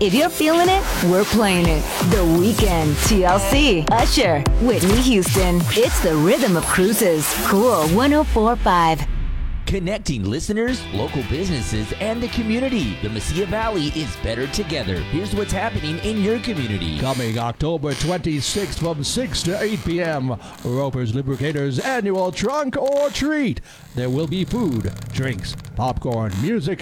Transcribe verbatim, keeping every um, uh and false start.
If you're feeling it, we're playing it. The Weekend, T L C, Usher, Whitney Houston. It's the rhythm of cruises. Cool one oh four point five. Connecting listeners, local businesses, and the community. The Mesilla Valley is better together. Here's what's happening in your community. Coming October twenty-sixth from six to eight p.m. Roper's Lubricators annual Trunk or Treat. There will be food, drinks, popcorn, music,